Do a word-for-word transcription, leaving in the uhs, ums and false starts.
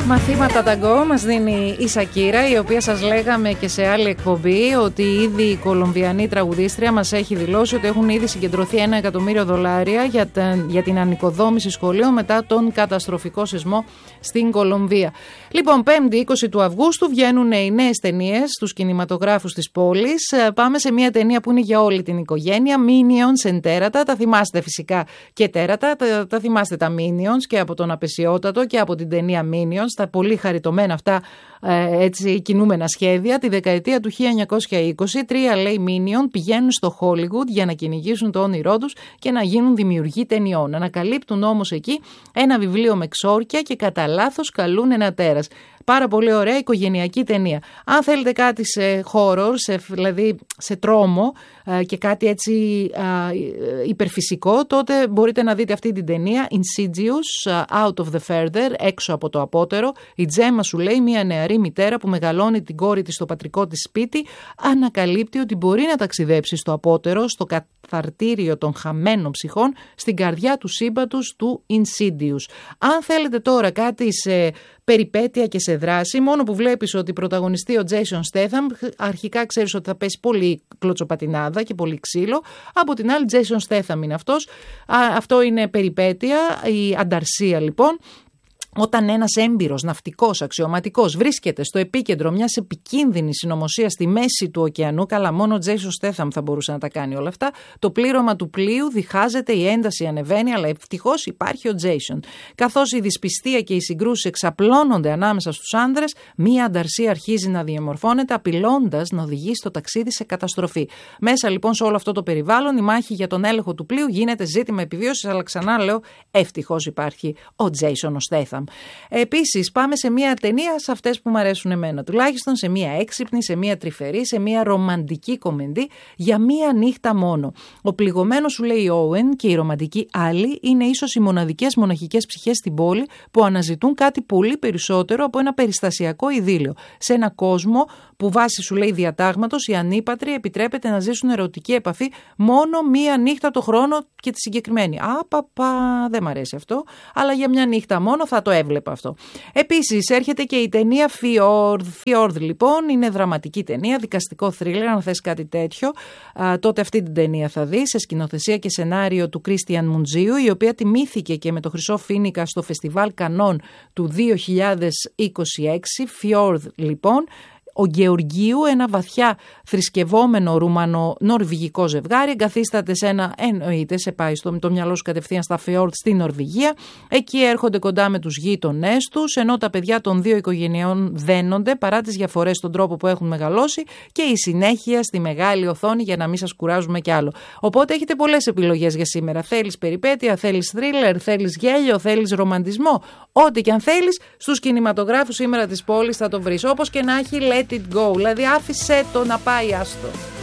Μαθήματα ταγκό μας δίνει η Σακύρα, η οποία σας λέγαμε και σε άλλη εκπομπή ότι ήδη η Κολομβιανή τραγουδίστρια μας έχει δηλώσει ότι έχουν ήδη συγκεντρωθεί ένα εκατομμύριο δολάρια για, τα, για την ανοικοδόμηση σχολείων μετά τον καταστροφικό σεισμό στην Κολομβία. Λοιπόν, πέμπτη είκοσι του Αυγούστου βγαίνουν οι νέες ταινίες στους κινηματογράφους της πόλης. Πάμε σε μια ταινία που είναι για όλη την οικογένεια, Minions εν τέρατα. Τα θυμάστε φυσικά και τέρατα, τα, τα θυμάστε τα Minions και από τον Απεσιότατο και από την ταινία Minions, τα πολύ χαριτωμένα αυτά ε, έτσι κινούμενα σχέδια. Τη δεκαετία του χίλια εννιακόσια είκοσι, τρία λέει Minion πηγαίνουν στο Hollywood για να κυνηγήσουν το όνειρό τους και να γίνουν δημιουργοί ταινιών. Ανακαλύπτουν όμως εκεί ένα βιβλίο με ξόρκια και κατά λάθος καλούν ένα τέρας. Πάρα πολύ ωραία οικογενειακή ταινία. Αν θέλετε κάτι σε horror, σε, δηλαδή σε τρόμο ε, και κάτι έτσι ε, υπερφυσικό, τότε μπορείτε να δείτε αυτή την ταινία Insidious, Out of the Further, έξω από το απότερο. Η Τζέμα σου λέει, μια νεαρή μητέρα που μεγαλώνει την κόρη της στο πατρικό της σπίτι, ανακαλύπτει ότι μπορεί να ταξιδέψει στο απότερο, στο καθαρτήριο των χαμένων ψυχών, στην καρδιά του σύμπαντος του Insidious. Αν θέλετε τώρα κάτι σε περιπέτεια και σε δράση, μόνο που βλέπεις ότι πρωταγωνιστεί ο Jason Statham, αρχικά ξέρεις ότι θα πέσει πολύ κλωτσοπατινάδα και πολύ ξύλο, από την άλλη Jason Statham είναι αυτός. Α, αυτό είναι περιπέτεια, η ανταρσία λοιπόν. Όταν ένας έμπειρος ναυτικός αξιωματικός βρίσκεται στο επίκεντρο μιας επικίνδυνης συνωμοσίας στη μέση του ωκεανού, καλά μόνο ο Jason Statham θα μπορούσε να τα κάνει όλα αυτά, το πλήρωμα του πλοίου διχάζεται, η ένταση ανεβαίνει, αλλά ευτυχώς υπάρχει ο Jason. Καθώς η δυσπιστία και οι συγκρούσεις εξαπλώνονται ανάμεσα στους άνδρες, μία ανταρσία αρχίζει να διαμορφώνεται, απειλώντας να οδηγεί στο ταξίδι σε καταστροφή. Μέσα λοιπόν σε όλο αυτό το περιβάλλον, η μάχη για τον έλεγχο του πλοίου γίνεται ζήτημα επιβίωσης, αλλά ξανά λέω, ευτυχώς υπάρχει ο Jason Statham. Επίσης πάμε σε μια ταινία σε αυτές που μου αρέσουν εμένα τουλάχιστον, σε μια έξυπνη, σε μια τρυφερή, σε μια ρομαντική κομμεντή για μια νύχτα μόνο. Ο πληγωμένος σου λέει Owen και η ρομαντική άλλη είναι ίσως οι μοναδικές μοναχικές ψυχές στην πόλη που αναζητούν κάτι πολύ περισσότερο από ένα περιστασιακό ειδήλιο. Σε ένα κόσμο που βάσει σου λέει διατάγματος οι ανήπατροι επιτρέπεται να ζήσουν ερωτική επαφή μόνο μία νύχτα το χρόνο και τη συγκεκριμένη. Α, παπα, δεν μ' αρέσει αυτό, αλλά για μια νύχτα μόνο θα το έβλεπα αυτό. Επίσης έρχεται και η ταινία Fjord. Fjord λοιπόν είναι δραματική ταινία, δικαστικό θρίλερ, αν θες κάτι τέτοιο, α, τότε αυτή την ταινία θα δεις, σε σκηνοθεσία και σενάριο του Κρίστιαν Μουντζίου, η οποία τιμήθηκε και με το Χρυσό Φοίνικα στο Φεστιβάλ Κανών του δύο χιλιάδες είκοσι έξι. Fjord λοιπόν. Ο Γεωργίου, ένα βαθιά θρησκευόμενο ρουμανο-νορβηγικό ζευγάρι, εγκαθίσταται σε ένα, εννοείται, σε πάει στο το μυαλό σου κατευθείαν στα Φιόρτ στη Νορβηγία. Εκεί έρχονται κοντά με τους γείτονές τους, ενώ τα παιδιά των δύο οικογενειών δένονται παρά τις διαφορές στον τρόπο που έχουν μεγαλώσει και η συνέχεια στη μεγάλη οθόνη για να μην σας κουράζουμε κι άλλο. Οπότε έχετε πολλές επιλογές για σήμερα. Θέλεις περιπέτεια, θέλεις θρίλερ, θέλεις γέλιο, θέλεις ρομαντισμό. Ό,τι και αν θέλεις, στους κινηματογράφους σήμερα της πόλης θα το βρεις. Όπως και να έχει, let it go, δηλαδή άφησέ το να πάει, άστο.